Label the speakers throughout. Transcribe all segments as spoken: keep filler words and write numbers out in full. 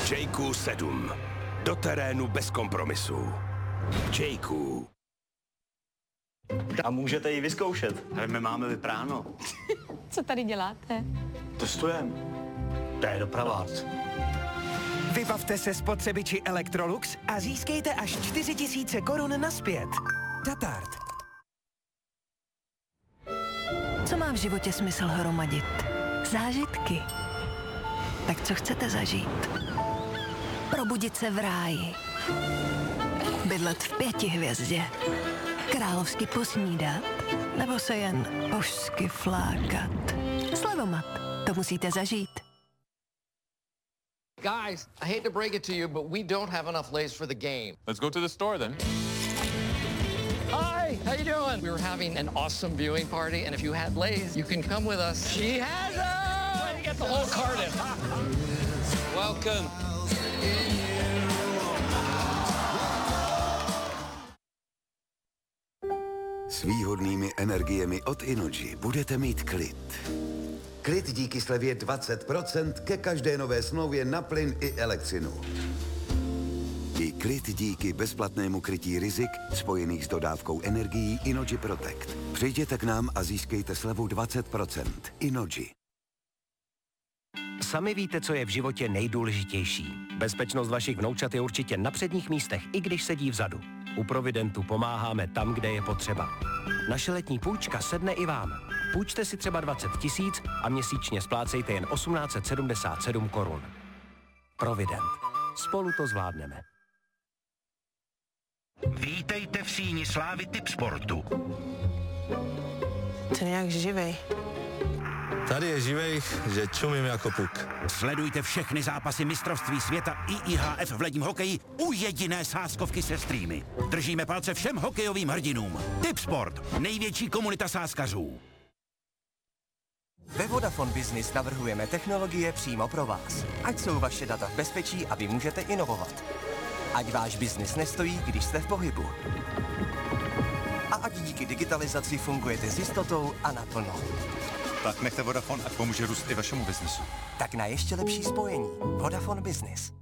Speaker 1: J Q sedm. Do terénu bez kompromisů. J Q.
Speaker 2: A můžete ji vyzkoušet. Ale my máme vypráno.
Speaker 3: Co tady děláte?
Speaker 2: Testujem. To je doprava.
Speaker 4: Vybavte se spotřebiči Electrolux a získejte až čtyři tisíce korun nazpět. Tatart.
Speaker 5: Co má v životě smysl hromadit? Zážitky. Tak co chcete zažít? Probudit se v ráji. Bydlet v pěti hvězdě. Královsky posnídat. Nebo se jen božsky flákat. Slevomat. To musíte zažít.
Speaker 6: Guys, I hate to break it to you, but we don't have enough Lay's for the game.
Speaker 7: Let's go to the store then.
Speaker 6: Hi, how you doing? We were having an awesome viewing party, and if you had Lay's, you can come with us. She has them! Way to get the whole carton.
Speaker 7: Welcome.
Speaker 8: S výhodnými energiemi od Innogy budete mít klid. Klid díky slevě dvacet procent ke každé nové smlouvě na plyn i elektřinu. I klid díky bezplatnému krytí rizik spojených s dodávkou energií Innogy Protect. Přijděte k nám a získejte slevu dvacet procent. Innogy.
Speaker 9: Sami víte, co je v životě nejdůležitější. Bezpečnost vašich vnoučat je určitě na předních místech, i když sedí vzadu. U Providentu pomáháme tam, kde je potřeba. Naše letní půjčka sedne i vám. Půjčte si třeba dvacet tisíc a měsíčně splácejte jen osmnáct set sedmdesát sedm korun. Provident. Spolu to zvládneme.
Speaker 10: Vítejte v síni slávy Tipsportu.
Speaker 11: Ten je jak živej.
Speaker 12: Tady je živej, že čumím jako puk.
Speaker 10: Sledujte všechny zápasy mistrovství světa I I H F v ledním hokeji u jediné sázkovky se streamy. Držíme palce všem hokejovým hrdinům. Tipsport, největší komunita sázkařů.
Speaker 13: Ve Vodafone Business navrhujeme technologie přímo pro vás. Ať jsou vaše data v bezpečí a vy můžete inovovat. Ať váš biznis nestojí, když jste v pohybu. A ať díky digitalizaci fungujete s jistotou a naplno.
Speaker 14: Tak nechte Vodafone, ať pomůže růst i vašemu biznesu.
Speaker 13: Tak na ještě lepší spojení. Vodafone Business.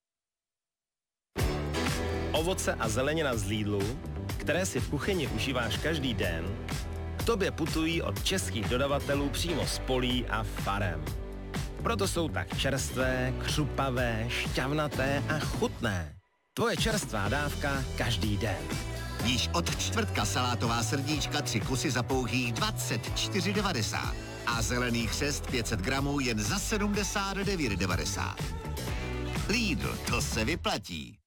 Speaker 15: Ovoce a zelenina z Lidlu, které si v kuchyni užíváš každý den, k tobě putují od českých dodavatelů přímo z polí a farem. Proto jsou tak čerstvé, křupavé, šťavnaté a chutné. Tvoje čerstvá dávka každý den.
Speaker 16: Již od čtvrtka salátová srdíčka tři kusy za pouhých dvacet čtyři devadesát a zelený chřest pět set gramů jen za sedmdesát devět devadesát. Lidl, to se vyplatí.